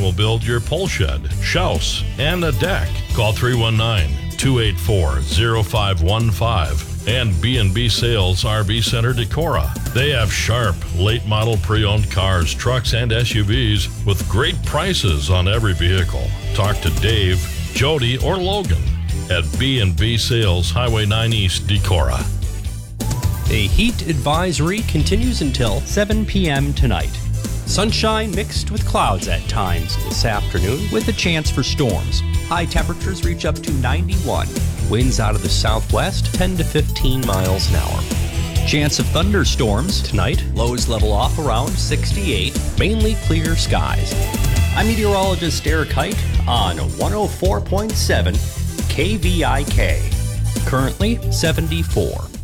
will build your pole shed, house, and a deck. Call 319-284-0515 and B&B Sales RV Center Decorah. They have sharp, late model pre-owned cars, trucks, and SUVs with great prices on every vehicle. Talk to Dave, Jody, or Logan at B&B Sales, Highway 9 East, Decorah. A heat advisory continues until 7 p.m. tonight. Sunshine mixed with clouds at times this afternoon with a chance for storms. High temperatures reach up to 91. Winds out of the southwest 10 to 15 miles an hour. Chance of thunderstorms tonight. Lows level off around 68. Mainly clear skies. I'm meteorologist Eric Height on 104.7 KVIK. Currently 74.